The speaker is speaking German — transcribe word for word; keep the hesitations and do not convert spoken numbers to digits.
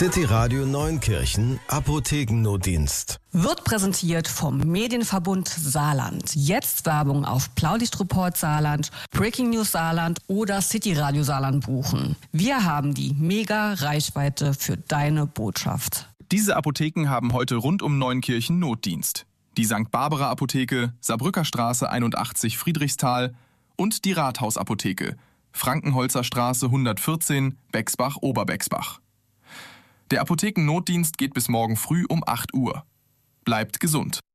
City Radio Neunkirchen Apothekennotdienst. Wird präsentiert vom Medienverbund Saarland. Jetzt Werbung auf Blaulichtreport Saarland, Breaking News Saarland oder City Radio Saarland buchen. Wir haben die Mega-Reichweite für deine Botschaft. Diese Apotheken haben heute rund um Neunkirchen Notdienst. Die Sankt Barbara Apotheke, Saarbrücker Straße einundachtzig Friedrichsthal und die Rathausapotheke, Frankenholzer Straße hundertvierzehn, Bexbach-Oberbexbach. Der Apothekennotdienst geht bis morgen früh um acht Uhr. Bleibt gesund.